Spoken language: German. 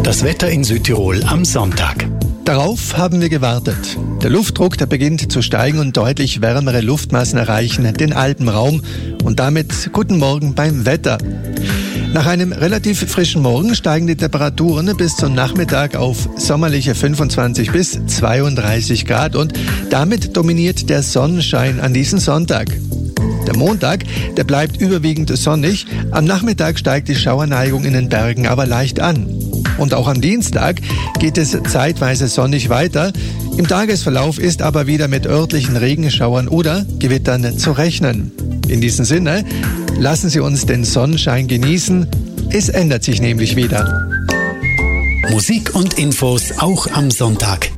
Das Wetter in Südtirol am Sonntag. Darauf haben wir gewartet. Der Luftdruck, der beginnt zu steigen und deutlich wärmere Luftmassen erreichen den Alpenraum. Und damit guten Morgen beim Wetter. Nach einem relativ frischen Morgen steigen die Temperaturen bis zum Nachmittag auf sommerliche 25 bis 32 Grad und damit dominiert der Sonnenschein an diesem Sonntag. Der Montag, der bleibt überwiegend sonnig. Am Nachmittag steigt die Schauerneigung in den Bergen aber leicht an. Und auch am Dienstag geht es zeitweise sonnig weiter. Im Tagesverlauf ist aber wieder mit örtlichen Regenschauern oder Gewittern zu rechnen. In diesem Sinne, lassen Sie uns den Sonnenschein genießen. Es ändert sich nämlich wieder. Musik und Infos auch am Sonntag